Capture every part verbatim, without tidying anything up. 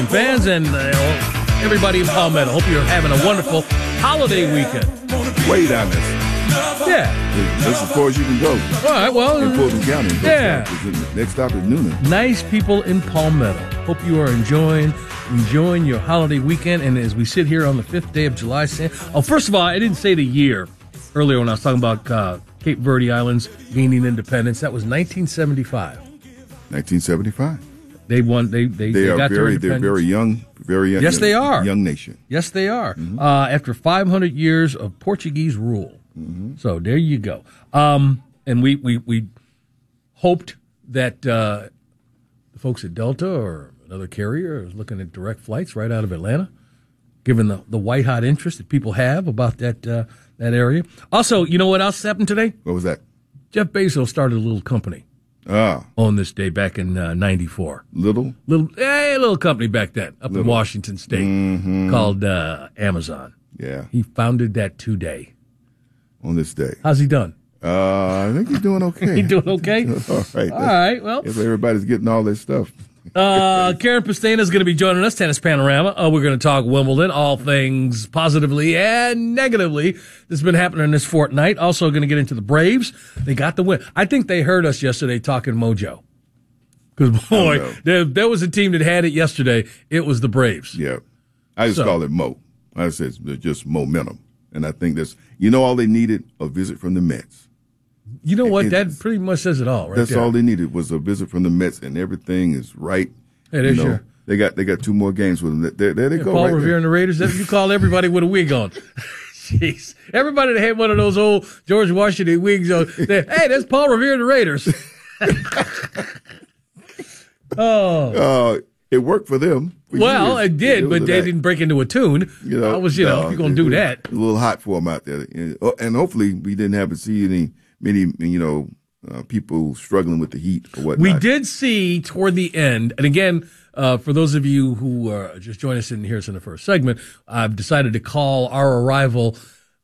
racing fans, and uh, everybody in Palmetto. Hope you're having a wonderful holiday weekend. Way down there. Yeah. That's as far as you can go. All right, well. In Fulton County. Yeah. Next stop is Newnan. Nice people in Palmetto. Hope you are enjoying enjoying your holiday weekend. And as we sit here on the fifth day of July, oh, first of all, I didn't say the year earlier when I was talking about uh, Cape Verde Islands gaining independence. That was nineteen seventy-five. nineteen seventy-five. They won. They they, they, they are got very. their They're very young. Very young. Yes, they are. Young nation. Yes, they are. Mm-hmm. Uh, after five hundred years of Portuguese rule. Mm-hmm. So there you go. Um, and we, we, we hoped that uh, the folks at Delta or another carrier is looking at direct flights right out of Atlanta, given the, the white hot interest that people have about that uh, that area. Also, you know what else happened today? What was that? Jeff Bezos started a little company ah. on this day back in uh, ninety-four. Little? Little, hey, little company back then up little. in Washington State mm-hmm. called uh, Amazon. Yeah. He founded that today. On this day. How's he done? Uh, I think he's doing okay. He's doing okay? all right. All right, well. If everybody's getting all this stuff. uh, Karen Pastena is going to be joining us, Tennis Panorama. Uh, we're going to talk Wimbledon, all things positively and negatively that's been happening this fortnight. Also going to get into the Braves. They got the win. I think they heard us yesterday talking Mojo. Because, boy, there, there was a team that had it yesterday. It was the Braves. Yeah. I just so, call it Mo. I said it's just momentum. And I think that's, you know, all they needed, a visit from the Mets. You know what? It, that pretty much says it all, right That's there. all they needed was a visit from the Mets, and everything is right. It is, you know, sure. They got they got two more games with them. There, there they yeah, go. Paul right Revere there. and the Raiders. That, you call everybody with a wig on. Jeez. Everybody that had one of those old George Washington wigs on. They, hey, that's Paul Revere and the Raiders. oh. Uh, it worked for them. For well, years. it did, but they that. didn't break into a tune. You know, I was, you know, no, if you're going to do that. A little hot for them out there. And hopefully we didn't have to see any, many, you know, uh, people struggling with the heat or whatnot. We did see toward the end, and again, uh, for those of you who are just joining us in here in the first segment, I've decided to call our arrival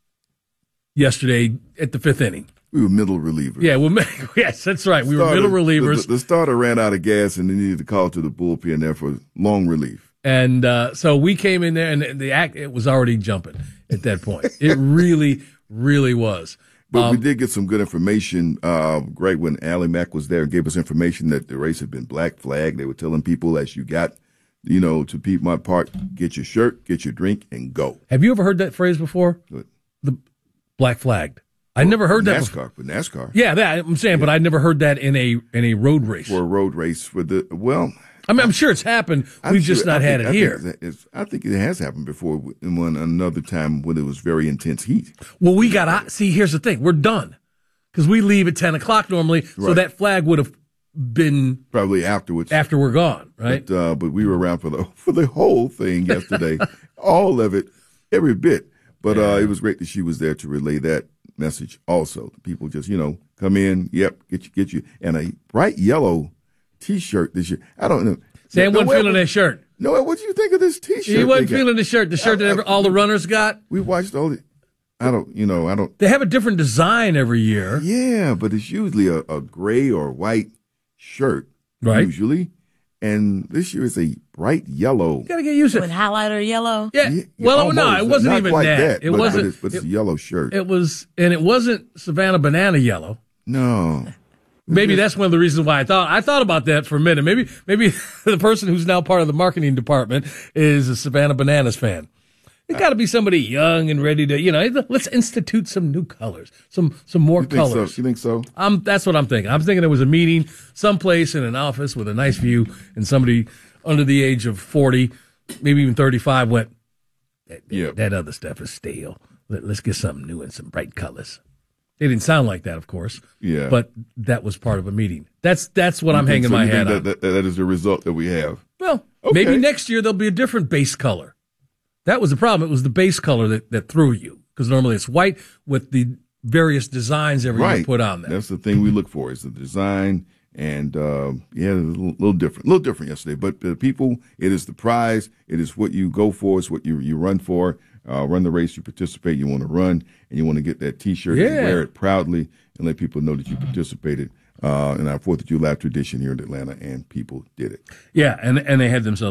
yesterday at the fifth inning. We were middle relievers. Yeah, well, yes, that's right. We starter, were middle relievers. The, the starter ran out of gas, and they needed to call to the bullpen there for long relief. And uh, so we came in there, and the act it was already jumping at that point. It really, really was. But um, we did get some good information, uh, Greg, when Allie Mack was there and gave us information that the race had been black flagged. They were telling people as you got, you know, to Piedmont Park, get your shirt, get your drink, and go. Have you ever heard that phrase before? Good. The black flagged. I never heard that NASCAR, for NASCAR. Yeah, that I'm saying, yeah. But I never heard that in a in a road race. For a road race, for the well, I mean, I'm sure it's happened. I'm We've sure, just not I had think, it I here. Think it's, I think it has happened before. In one another time when it was very intense heat. Well, we got see. Here's the thing: we're done because we leave at ten o'clock normally, so right. that flag would have been probably afterwards. After we're gone, right? But, uh, but we were around for the for the whole thing yesterday, all of it, every bit. But uh, it was great that she was there to relay that message also. People just, you know, come in, yep, get you, get you, and a bright yellow T-shirt this year. I don't know. Sam no, wasn't no, feeling that shirt. No, what do you think of this T-shirt? He wasn't feeling the shirt, the shirt I, that every, all the runners got. We watched all the, I don't, you know, I don't. They have a different design every year. Yeah, but it's usually a, a gray or white shirt, right? Usually. And this year is a bright yellow. You gotta get used to it. With highlighter yellow? Yeah. yeah well, almost. no, it wasn't Not even quite that. that. It but, wasn't. But it's, but it's it, a yellow shirt. It was, and it wasn't Savannah banana yellow. No. Maybe that's one of the reasons why I thought I thought about that for a minute. Maybe maybe the person who's now part of the marketing department is a Savannah Bananas fan. It got to be somebody young and ready to, you know, let's institute some new colors, some some more you think colors. So? You think so? Um, that's what I'm thinking. I'm thinking it was a meeting someplace in an office with a nice view, and somebody under the age of forty, maybe even thirty-five, went, that, yeah. that other stuff is stale. Let, let's get something new and some bright colors. They didn't sound like that, of course. Yeah. But that was part of a meeting. That's that's what you I'm hanging so my you hat think on. That, that, that is the result that we have. Well, okay. Maybe next year there'll be a different base color. That was the problem. It was the base color that, that threw you. Because normally it's white with the various designs every right. year put on there. That's the thing we look for is the design. And, uh, yeah, a little, little different. A little different yesterday. But the people, it is the prize. It is what you go for. It's what you, you run for. Uh, run the race you participate. You want to run, and you want to get that T-shirt yeah. and wear it proudly and let people know that you participated uh, in our Fourth of July tradition here in Atlanta, and people did it. Yeah, and and they had themselves